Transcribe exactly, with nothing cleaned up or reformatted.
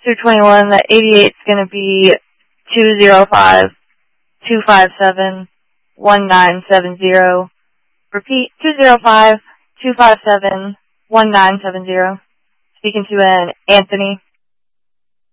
through twenty-one. The eighty-eight is going to be two zero five, two five seven, one nine seven zero. Repeat, two zero five, two five seven, one nine seven zero. Speaking to an Anthony.